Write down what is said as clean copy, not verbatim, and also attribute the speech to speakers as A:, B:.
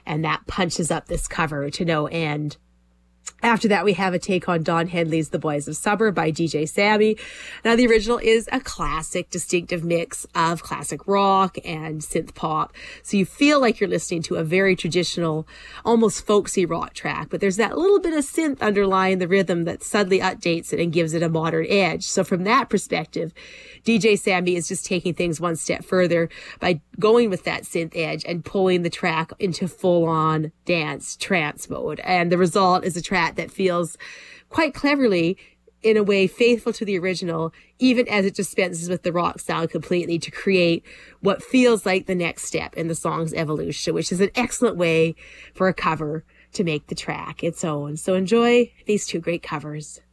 A: and that punches up this cover to no end. After that, we have a take on Don Henley's The Boys of Summer by DJ Sammy. Now, the original is a classic, distinctive mix of classic rock and synth pop. So you feel like you're listening to a very traditional, almost folksy rock track, but there's that little bit of synth underlying the rhythm that suddenly updates it and gives it a modern edge. So from that perspective, DJ Sammy is just taking things one step further by going with that synth edge and pulling the track into full-on dance trance mode. And the result is a track that feels quite cleverly, in a way, faithful to the original, even as it dispenses with the rock sound completely to create what feels like the next step in the song's evolution, which is an excellent way for a cover to make the track its own. So enjoy these two great covers.